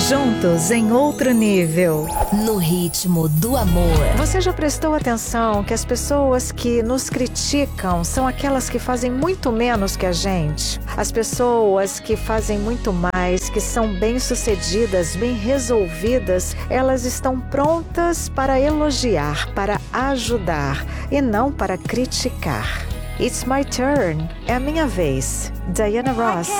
Juntos em outro nível. No ritmo do amor. Você já prestou atenção que as pessoas que nos criticam são aquelas que fazem muito menos que a gente? As pessoas que fazem muito mais, que são bem-sucedidas, bem resolvidas, elas estão prontas para elogiar, para ajudar e não para criticar. It's my turn. É a minha vez. Diana Ross.